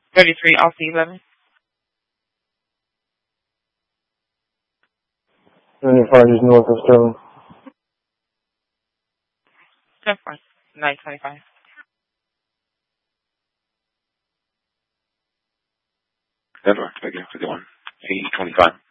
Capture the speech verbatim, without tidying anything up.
thirty-three off the eleven. twenty-five is north of Sterling. ten four. nine twenty-five. Denver, fifty-one. eight twenty-five.